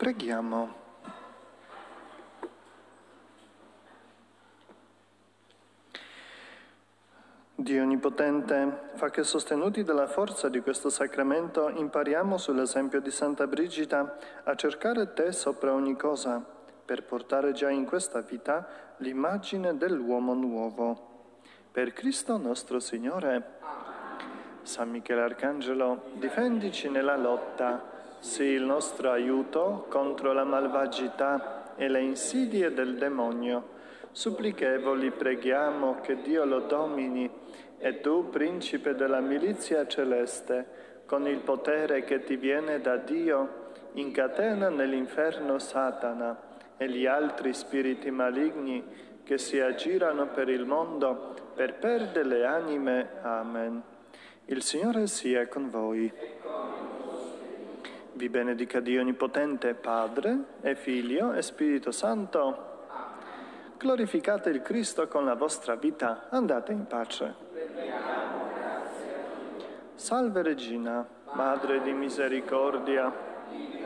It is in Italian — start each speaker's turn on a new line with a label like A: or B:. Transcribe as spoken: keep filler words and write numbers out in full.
A: Preghiamo. Dio Onnipotente, fa che sostenuti dalla forza di questo sacramento impariamo sull'esempio di Santa Brigida a cercare Te sopra ogni cosa, per portare già in questa vita l'immagine dell'uomo nuovo. Per Cristo nostro Signore. San Michele Arcangelo, difendici nella lotta, sii il nostro aiuto contro la malvagità e le insidie del demonio. Supplichevoli preghiamo che Dio lo domini e tu, principe della milizia celeste, con il potere che ti viene da Dio, incatena nell'inferno Satana e gli altri spiriti maligni che si aggirano per il mondo per perdere le anime. Amen. Il Signore sia con voi. Vi benedica Dio Onnipotente, Padre e Figlio e Spirito Santo. Glorificate il Cristo con la vostra vita. Andate in pace. Salve Regina, Madre di misericordia,